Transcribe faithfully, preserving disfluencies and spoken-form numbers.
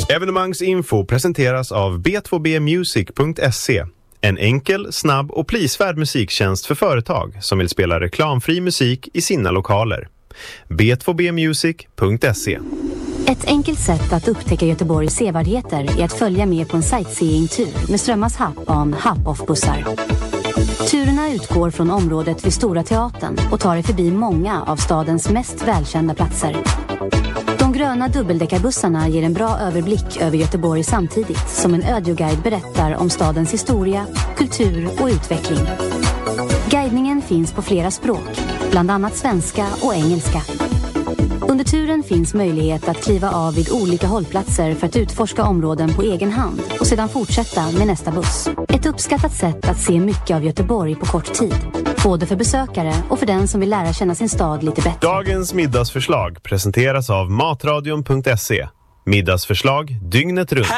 Evenemangsinfo presenteras av b två b music punkt se. En enkel, snabb och prisvärd musiktjänst för företag som vill spela reklamfri musik i sina lokaler. b två b music punkt se. Ett enkelt sätt att upptäcka Göteborgs sevärdheter är att följa med på en sightseeing-tur med Strömmas Happ-on Happ-off-bussar. Turerna utgår från området vid Stora Teatern och tar er förbi många av stadens mest välkända platser. De gröna dubbeldäckarbussarna ger en bra överblick över Göteborg samtidigt som en audioguide berättar om stadens historia, kultur och utveckling. Guidningen finns på flera språk, bland annat svenska och engelska. Under turen finns möjlighet att kliva av vid olika hållplatser för att utforska områden på egen hand och sedan fortsätta med nästa buss. Ett uppskattat sätt att se mycket av Göteborg på kort tid, både för besökare och för den som vill lära känna sin stad lite bättre. Dagens middagsförslag presenteras av matradion punkt se. Middagsförslag dygnet runt.